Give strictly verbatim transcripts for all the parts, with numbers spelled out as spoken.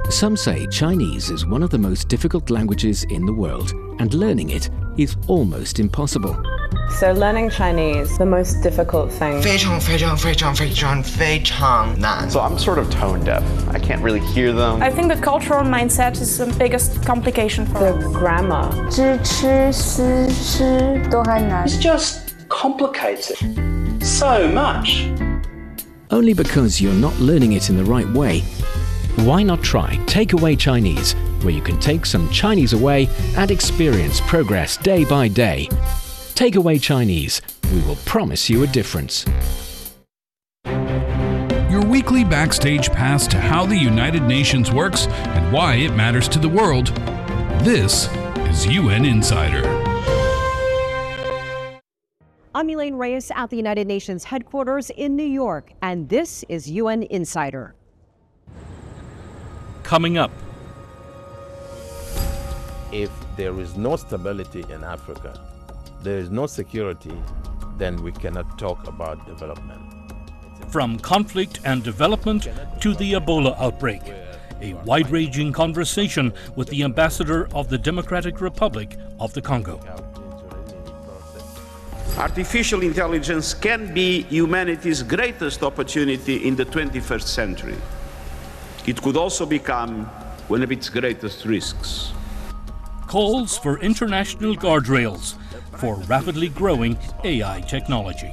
Some say Chinese is one of the most difficult languages in the world, and learning it is almost impossible. So learning Chinese, the most difficult thing. 非常非常非常非常非常难. So I'm sort of tone deaf. I can't really hear them. I think the cultural mindset is the biggest complication for The us. grammar. 知吃思诗都还难。 It's just complicated so much. Only because you're not learning it in the right way. Why not try Takeaway Chinese, where you can take some Chinese away and experience progress day by day. Takeaway Chinese, we will promise you a difference. Your weekly backstage pass to how the United Nations works and why it matters to the world. This is U N Insider. I'm Elaine Reyes at the United Nations headquarters in New York, and this is U N Insider. Coming up. If there is no stability in Africa, there is no security, then we cannot talk about development. From conflict and development to the Ebola outbreak, a wide-ranging conversation with the ambassador of the Democratic Republic of the Congo. Artificial intelligence can be humanity's greatest opportunity in the twenty-first century. It could also become one of its greatest risks. Calls for international guardrails for rapidly growing A I technology.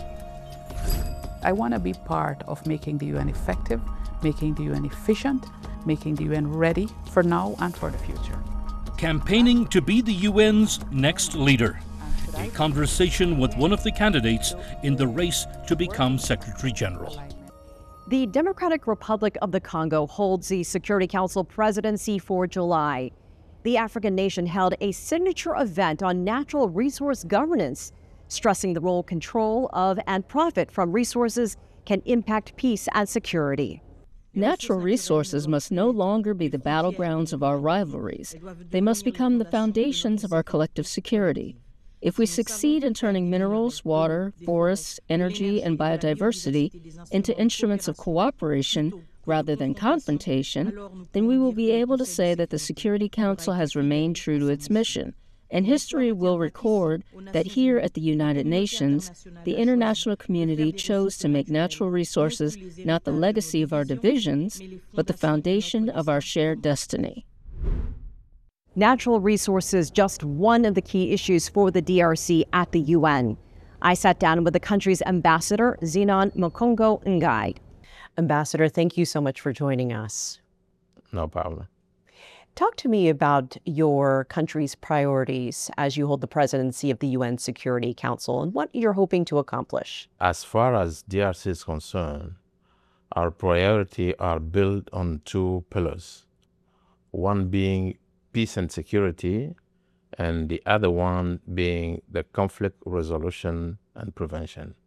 I want to be part of making the U N effective, making the U N efficient, making the U N ready for now and for the future. Campaigning to be the U N's next leader. A conversation with one of the candidates in the race to become Secretary General. The Democratic Republic of the Congo holds the Security Council presidency for July. The African nation held a signature event on natural resource governance, stressing the role control of and profit from resources can impact peace and security. Natural resources must no longer be the battlegrounds of our rivalries. They must become the foundations of our collective security. If we succeed in turning minerals, water, forests, energy, and biodiversity into instruments of cooperation rather than confrontation, then we will be able to say that the Security Council has remained true to its mission. And history will record that here at the United Nations, the international community chose to make natural resources not the legacy of our divisions, but the foundation of our shared destiny. Natural resources, just one of the key issues for the D R C at the U N. I sat down with the country's ambassador, Zenon Mokongo Ngai. Ambassador, thank you so much for joining us. No problem. Talk to me about your country's priorities as you hold the presidency of the U N Security Council and what you're hoping to accomplish. As far as D R C is concerned, our priority are built on two pillars. One being peace and security, and the other one being the conflict resolution and prevention.